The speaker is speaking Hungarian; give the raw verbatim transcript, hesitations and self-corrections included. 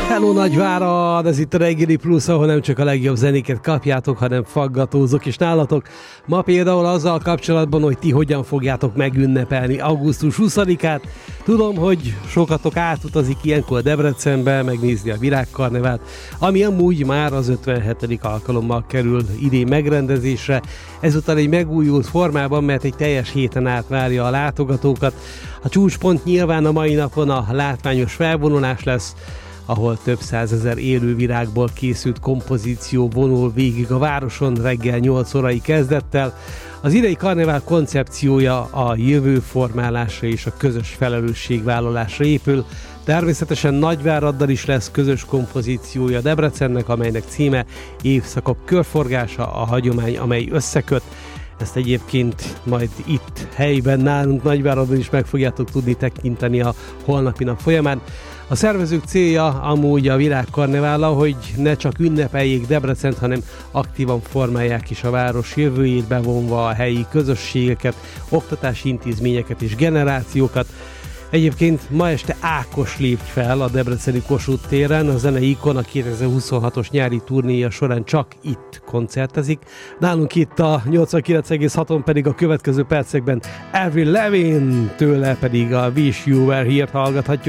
Hello Nagyvárad, ez itt a Reggeli Plusz, ahol nem csak a legjobb zenéket kapjátok, hanem faggatózok is nálatok. Ma például azzal kapcsolatban, hogy ti hogyan fogjátok megünnepelni augusztus huszadikát. Tudom, hogy sokatok átutazik ilyenkor Debrecenbe megnézni a Virágkarnevált, ami amúgy már az ötvenhetedik alkalommal kerül idén megrendezésre. Ezután egy megújult formában, mert egy teljes héten át várja a látogatókat. A csúcspont nyilván a mai napon a látványos felvonulás lesz, ahol több százezer élővirágból készült kompozíció vonul végig a városon reggel nyolc órai kezdettel. Az idei karnevál koncepciója a jövő formálása és a közös felelősségvállalásra épül. Természetesen Nagyváraddal is lesz közös kompozíciója Debrecennek, amelynek címe Évszakok körforgása, a hagyomány, amely összeköt. Ezt egyébként majd itt helyben nálunk Nagyváradon is meg fogjátok tudni tekinteni a holnapi nap folyamán. A szervezők célja amúgy a Világkarnevállal, hogy ne csak ünnepeljék Debrecent, hanem aktívan formálják is a város jövőjét, bevonva a helyi közösségeket, oktatási intézményeket és generációkat. Egyébként ma este Ákos lép fel a debreceni Kossuth téren, a zenei ikon a kétezer-huszonhatos nyári turnéja során csak itt koncertezik. Nálunk itt a nyolcvankilenc egész haton pedig a következő percekben Avril Lavigne, tőle pedig a Wish You Were Here-t hallgathatjuk.